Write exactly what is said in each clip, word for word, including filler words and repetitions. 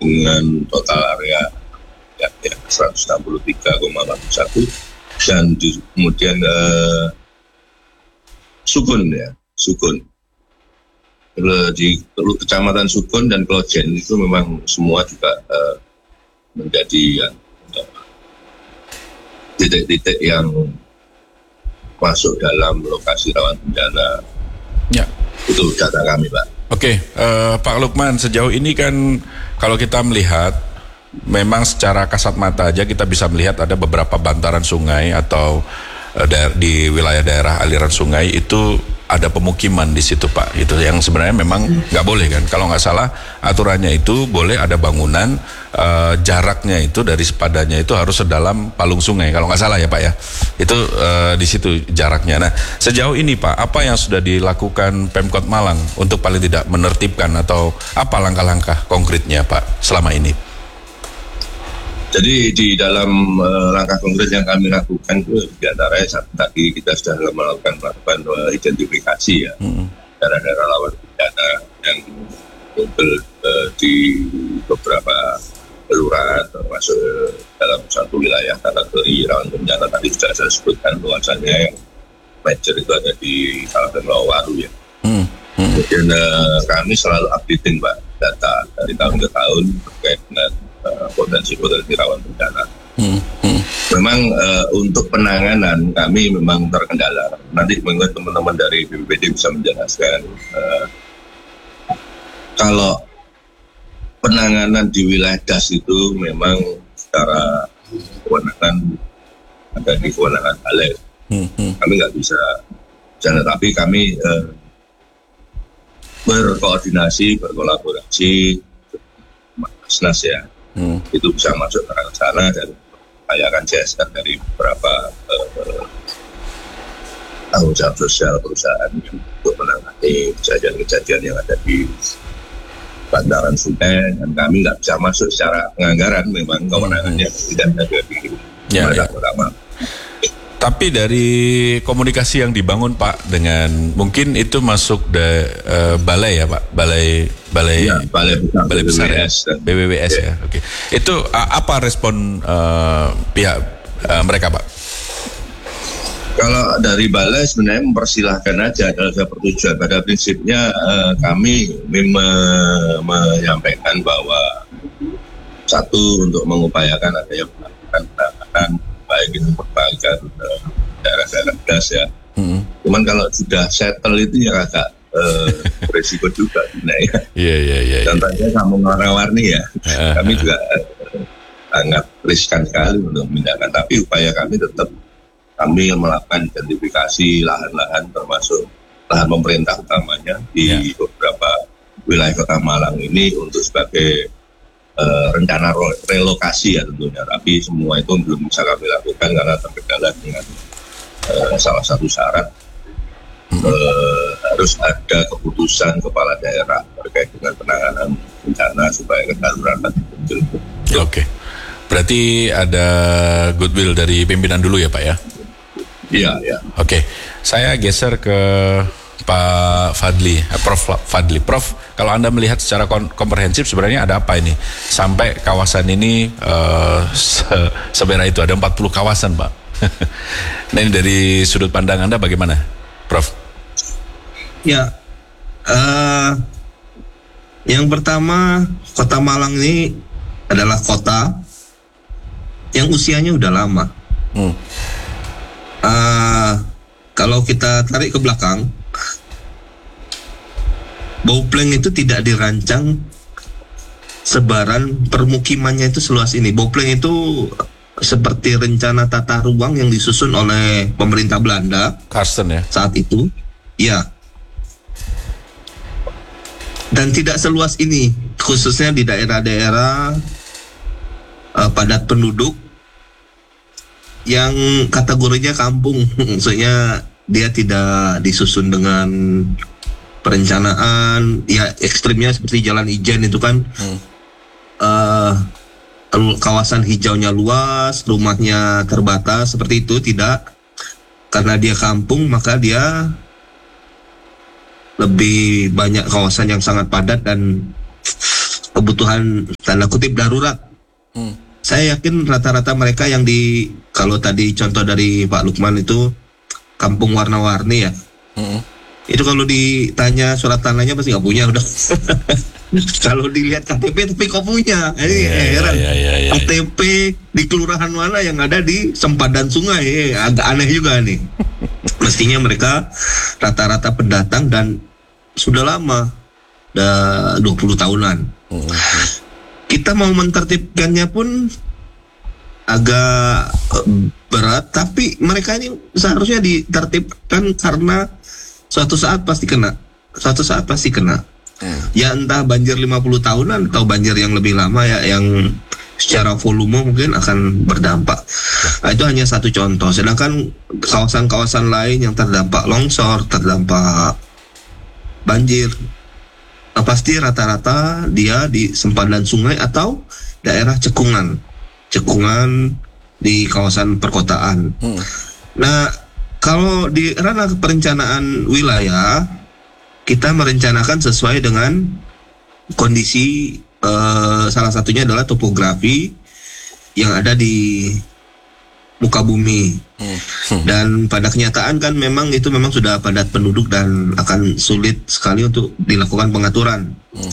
dengan total area ya, ya seratus enam puluh tiga koma empat satu dan di, kemudian uh, Sukun ya, Sukun. Di Kecamatan Sukun dan Klojen itu memang semua juga uh, menjadi ya, titik-titik yang masuk dalam lokasi rawan bencana. Ya. Itu data kami, Pak. Oke, uh, Pak Lukman, sejauh ini kan kalau kita melihat, memang secara kasat mata aja kita bisa melihat ada beberapa bantaran sungai atau uh, da- di wilayah daerah aliran sungai itu ada pemukiman di situ, Pak. Itu yang sebenarnya memang nggak boleh kan. Kalau nggak salah aturannya itu boleh ada bangunan uh, jaraknya itu dari sepadannya itu harus sedalam palung sungai. Kalau nggak salah ya, Pak ya. Itu uh, di situ jaraknya. Nah, sejauh ini Pak, apa yang sudah dilakukan Pemkot Malang untuk paling tidak menertibkan atau apa langkah-langkah konkretnya, Pak, selama ini? Jadi di dalam uh, langkah konkret yang kami lakukan itu diantaranya satu tadi kita sudah melakukan melakukan uh, identifikasi ya mm-hmm. daerah-daerah rawan bencana yang muncul uh, di beberapa kelurahan termasuk uh, dalam satu wilayah kategori rawan bencana tadi sudah saya sebutkan bahwasannya yang major itu ada di Kabupaten Rawawaru ya. Mm-hmm. Kemudian uh, kami selalu updating Pak data dari tahun ke tahun terkait dengan potensi-potensi rawan bencana. Hmm, hmm. Memang uh, untuk penanganan kami memang terkendala. Nanti mungkin teman-teman dari B P B D bisa menjelaskan. Uh, kalau penanganan di wilayah D A S itu memang secara kewenangan ada di kewenangan balai. Hmm, hmm. Kami nggak bisa, jangan tapi kami uh, berkoordinasi, berkolaborasi, Basnas ya. Hmm. Itu bisa masuk ke sana dan upayakan C S R dari beberapa uh, tanggung jawab sosial perusahaan untuk menangani kejadian-kejadian yang ada di bantaran sungai dan kami nggak bisa masuk secara penganggaran memang kewenangannya hmm. tidak ada di ya, ya. Pertama. Tapi dari komunikasi yang dibangun Pak dengan mungkin itu masuk de, uh, balai ya Pak, balai balai ya, balai, balai besar B W W S ya, B W W S ya. ya. Oke. Okay. Itu uh, apa respon uh, pihak uh, mereka Pak? Kalau dari balai sebenarnya mempersilahkan aja kalau saya persetujuan. Pada prinsipnya uh, kami mem- menyampaikan bahwa satu untuk mengupayakan adanya penanganan baik itu perbaikan uh, daerah-daerah D A S ya. Mm-hmm. Cuman kalau sudah settle itu ya agak uh, beresiko juga sebenarnya. Iya iya iya. Contohnya kampung warna-warni ya. Uh-huh. Kami juga uh, sangat riskan sekali untuk memindahkan. Tapi upaya kami tetap kami melakukan identifikasi lahan-lahan termasuk lahan pemerintah utamanya di yeah. beberapa wilayah Kota Malang ini untuk sebagai Uh, rencana relokasi ya tentunya, tapi semua itu belum bisa kami lakukan karena terkendala dengan uh, salah satu syarat uh, harus ada keputusan kepala daerah terkait dengan penanganan bencana supaya kedaruratan muncul. Oke, okay. Berarti ada goodwill dari pimpinan dulu ya Pak ya? Iya, ya. Oke, okay. Saya geser ke Pak Fadli, Prof Fadli. Prof, kalau Anda melihat secara komprehensif sebenarnya ada apa ini? Sampai kawasan ini uh, se- sebenarnya itu ada empat puluh kawasan, Pak. Nah ini dari sudut pandang Anda bagaimana, Prof? Ya, uh, yang pertama Kota Malang ini adalah kota yang usianya udah lama. Hmm. Uh, kalau kita tarik ke belakang, Baupleng itu tidak dirancang sebaran permukimannya itu seluas ini. Baupleng itu seperti rencana tata ruang yang disusun oleh pemerintah Belanda Karsten ya saat itu, ya. Dan tidak seluas ini, khususnya di daerah-daerah uh, padat penduduk yang kategorinya kampung. Maksudnya dia tidak disusun dengan perencanaan, ya ekstrimnya seperti Jalan Ijen itu kan hmm. uh, kawasan hijaunya luas, rumahnya terbatas, seperti itu. Tidak, karena dia kampung maka dia lebih banyak kawasan yang sangat padat dan kebutuhan tanda tanda kutip darurat. Hmm. Saya yakin rata-rata mereka yang di, kalau tadi contoh dari Pak Lukman itu kampung warna-warni ya. Hmm. Itu kalau ditanya surat tanahnya pasti nggak punya udah. Kalau dilihat K T P tapi kok punya. Ini yeah, heran. Yeah, yeah, yeah, K T P di kelurahan mana yang ada di sempadan sungai? Eh, agak aneh juga nih. Mestinya mereka rata-rata pendatang dan sudah lama, udah dua puluh tahunan. Hmm. Kita mau mentertibkannya pun agak berat, tapi mereka ini seharusnya ditertibkan karena suatu saat pasti kena. Suatu saat pasti kena. Hmm. Ya entah banjir lima puluh tahunan atau banjir yang lebih lama ya, yang secara volume mungkin akan berdampak. Nah, itu hanya satu contoh. Sedangkan kawasan-kawasan lain yang terdampak longsor, terdampak banjir, nah, pasti rata-rata dia di sempadan sungai atau daerah cekungan. Cekungan di kawasan perkotaan. Hmm. Nah, kalau di ranah perencanaan wilayah, kita merencanakan sesuai dengan kondisi, eh, salah satunya adalah topografi yang ada di muka bumi. Hmm. Dan pada kenyataan kan memang itu memang sudah padat penduduk dan akan sulit sekali untuk dilakukan pengaturan. Hmm.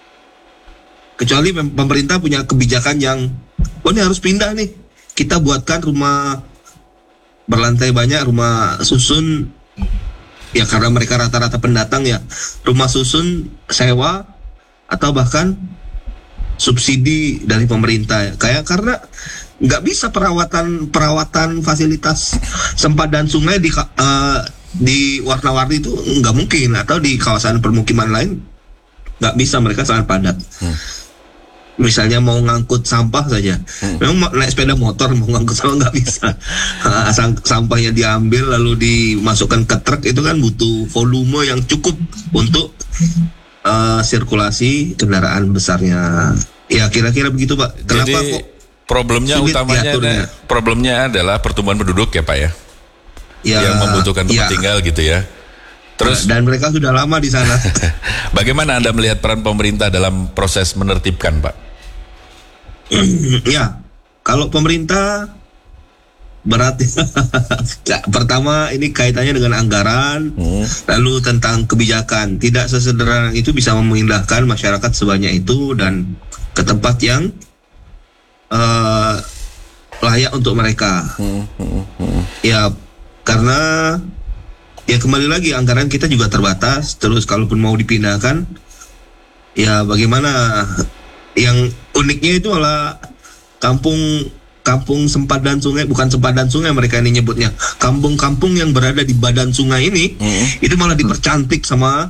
Kecuali pemerintah punya kebijakan yang, oh ini harus pindah nih, kita buatkan rumah berlantai banyak, rumah susun. Ya karena mereka rata-rata pendatang ya, rumah susun sewa atau bahkan subsidi dari pemerintah. Kayak karena nggak bisa perawatan perawatan fasilitas sempadan sungai di uh, di warna-warni itu nggak mungkin, atau di kawasan permukiman lain nggak bisa, mereka sangat padat. Hmm. Misalnya mau ngangkut sampah saja, hmm. memang naik sepeda motor mau ngangkut sampah nggak bisa. Asal sampahnya diambil lalu dimasukkan ke truk itu kan butuh volume yang cukup untuk uh, sirkulasi kendaraan besarnya. Ya kira-kira begitu Pak. Kenapa Jadi, kok problemnya utamanya ada, problemnya adalah pertumbuhan penduduk ya Pak ya, ya yang membutuhkan tempat ya. tinggal gitu ya. Terus dan mereka sudah lama di sana. Bagaimana Anda melihat peran pemerintah dalam proses menertibkan Pak? Ya, kalau pemerintah berarti ya, pertama ini kaitannya dengan anggaran, hmm. lalu tentang kebijakan. Tidak sesederhana itu bisa memindahkan masyarakat sebanyak itu dan ke tempat yang uh, layak untuk mereka. Hmm. Hmm. Hmm. Ya, karena ya kembali lagi anggaran kita juga terbatas. Terus kalaupun mau dipindahkan, ya bagaimana? Yang uniknya itu adalah kampung kampung sempadan sungai, bukan sempadan sungai mereka ini nyebutnya, kampung-kampung yang berada di badan sungai ini, hmm. itu malah dipercantik sama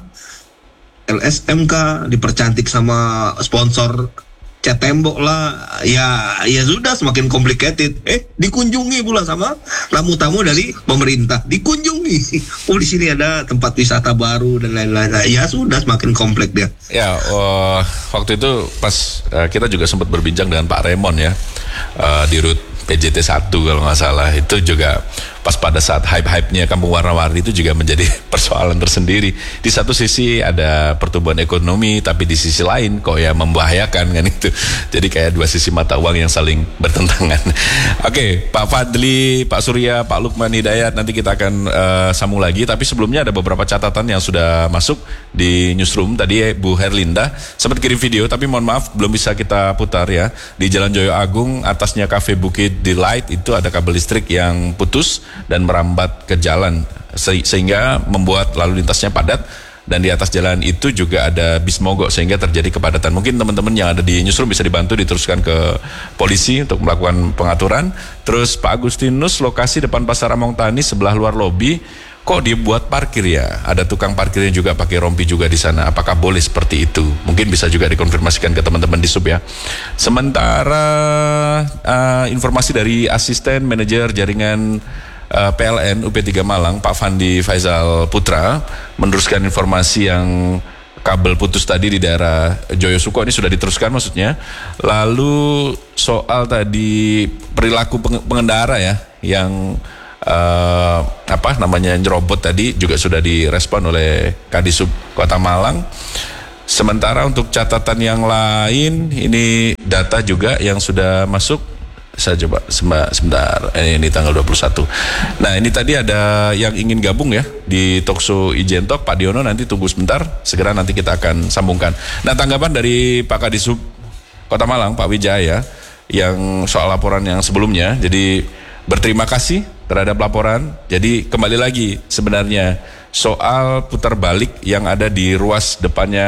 L S M K, dipercantik sama sponsor cat tembok lah, ya ya sudah semakin complicated. Eh dikunjungi pula sama tamu-tamu dari pemerintah, dikunjungi. Oh di sini ada tempat wisata baru dan lain-lain. Ya sudah semakin kompleks dia. Ya uh, waktu itu pas uh, kita juga sempat berbincang dengan Pak Raymond ya, uh, di Rut P J T satu kalau nggak salah, itu juga pas pada saat hype-hypenya kampung warna-warni itu juga menjadi persoalan tersendiri. Di satu sisi ada pertumbuhan ekonomi, tapi di sisi lain kok ya membahayakan kan itu. Jadi kayak dua sisi mata uang yang saling bertentangan. Oke, okay, Pak Fadli, Pak Surya, Pak Lukman Hidayat, nanti kita akan uh, sambung lagi. Tapi sebelumnya ada beberapa catatan yang sudah masuk di newsroom. Tadi Bu Herlinda sempat kirim video, tapi mohon maaf belum bisa kita putar ya. Di Jalan Joyo Agung, atasnya Cafe Bukit Delight itu ada kabel listrik yang putus dan merambat ke jalan se- sehingga membuat lalu lintasnya padat, dan di atas jalan itu juga ada bis mogok sehingga terjadi kepadatan. Mungkin teman-teman yang ada di newsroom bisa dibantu diteruskan ke polisi untuk melakukan pengaturan. Terus Pak Agustinus, lokasi depan Pasar Among Tani sebelah luar lobi kok dibuat parkir ya? Ada tukang parkirnya juga pakai rompi juga di sana. Apakah boleh seperti itu? Mungkin bisa juga dikonfirmasikan ke teman-teman di sub ya. Sementara uh, informasi dari asisten manajer jaringan uh, P L N U P tiga Malang, Pak Fandi Faisal Putra, meneruskan informasi yang kabel putus tadi di daerah Joyosuko ini sudah diteruskan maksudnya. Lalu soal tadi perilaku pengendara ya yang Uh, apa namanya nyerobot tadi juga sudah direspon oleh Kadisub Kota Malang. Sementara untuk catatan yang lain, ini data juga yang sudah masuk. Saya coba sebentar, eh, ini tanggal dua puluh satu. Nah ini tadi ada yang ingin gabung ya di Talkshow Ijen Talk, Pak Diono nanti tunggu sebentar, segera nanti kita akan sambungkan. Nah tanggapan dari Pak Kadisub Kota Malang, Pak Wijaya, yang soal laporan yang sebelumnya, jadi berterima kasih terhadap laporan. Jadi kembali lagi sebenarnya soal putar balik yang ada di ruas depannya